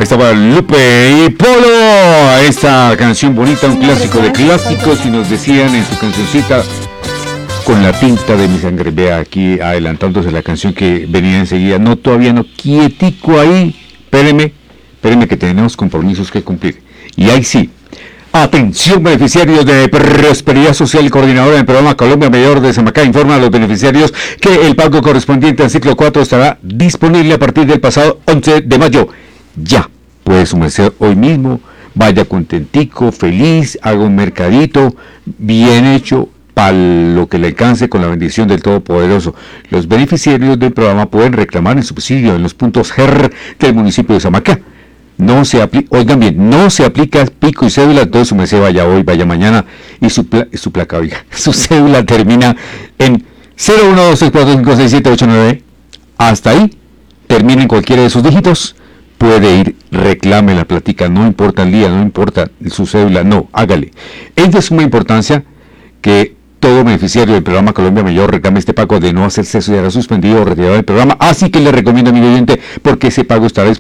estaba Lupe y Polo. Esta canción bonita, un clásico de clásicos, y nos decían en su cancioncita Con la tinta de mi sangre. Vea aquí adelantándose la canción que venía enseguida. No, todavía no, quietico ahí. Espéreme que tenemos compromisos que cumplir. Y ahí sí. Atención, beneficiarios de Prosperidad Social y coordinadora del programa Colombia Mayor de Samacá informa a los beneficiarios que el pago correspondiente al ciclo 4 estará disponible a partir del pasado 11 de mayo. Ya puede sumarse hoy mismo, vaya contentico, feliz, haga un mercadito bien hecho para lo que le alcance con la bendición del Todopoderoso. Los beneficiarios del programa pueden reclamar el subsidio en los puntos GER del municipio de Samacá. No se aplica, oigan bien, no se aplica pico y cédula, entonces su merced vaya hoy, vaya mañana, y su placa, oiga, su cédula termina en 01264567899. Hasta ahí, termina en cualquiera de sus dígitos, puede ir, reclame la platica, no importa el día, no importa su cédula, no, hágale. Es de suma importancia que todo beneficiario del programa Colombia Mayor reclame este pago. De no hacerse, será suspendido o retirado del programa, así que le recomiendo a mi oyente, porque ese pago estará